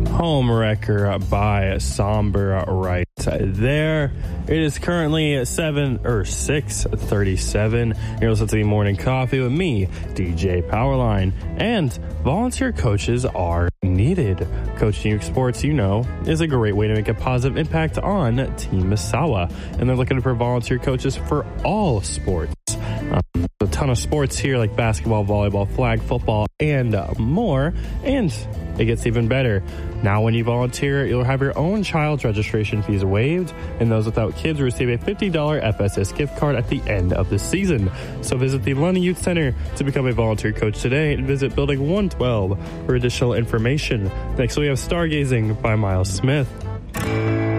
Home Wrecker by Somber right there. It is currently 6:37. You're listening to the Morning Coffee with me, DJ Powerline. And volunteer coaches are needed. Coaching youth sports, is a great way to make a positive impact on Team Misawa. And they're looking for volunteer coaches for all sports. A ton of sports here like basketball, volleyball, flag football, and more. And it gets even better. Now when you volunteer, you'll have your own child's registration fees waived, and those without kids will receive a $50 FSS gift card at the end of the season. So visit the London Youth Center to become a volunteer coach today and visit Building 112 for additional information. Next we have Stargazing by Miles Smith.